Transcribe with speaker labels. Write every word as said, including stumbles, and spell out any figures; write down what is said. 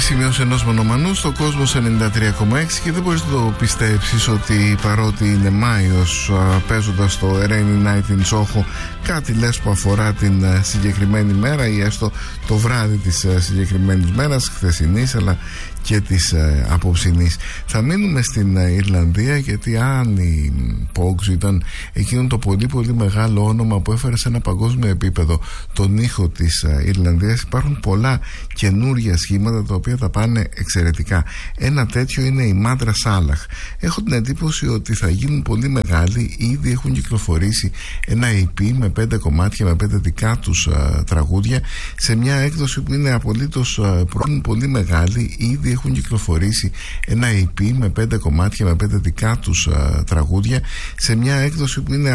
Speaker 1: σημείωση ενός μονομανού στο Κόσμος ενενήντα τρία κόμμα έξι και δεν μπορείς να το πιστέψεις ότι παρότι είναι Μάιος, παίζοντας το Rainy Night in Soho, κάτι λες που αφορά την συγκεκριμένη μέρα ή έστω το βράδυ της συγκεκριμένης μέρας, χθεσινής αλλά και της ε, απόψινής. Θα μείνουμε στην ε, Ιρλανδία, γιατί αν η Pogues ήταν εκείνο το πολύ πολύ μεγάλο όνομα που έφερε σε ένα παγκόσμιο επίπεδο τον ήχο της ε, Ιρλανδίας, υπάρχουν πολλά καινούργια σχήματα τα οποία θα πάνε εξαιρετικά. Ένα τέτοιο είναι η Μάντρα Σάλαχ. Έχω την εντύπωση ότι θα γίνουν πολύ μεγάλοι. Ήδη έχουν κυκλοφορήσει ένα ι πι με πέντε κομμάτια, με πέντε δικά τους ε, τραγούδια, σε μια έκδοση που είναι απολύτως ε, προ... πολύ μεγάλη. Ήδη έχουν κυκλοφορήσει ένα ι πι με πέντε κομμάτια, με πέντε δικά τους α, τραγούδια, σε μια έκδοση που είναι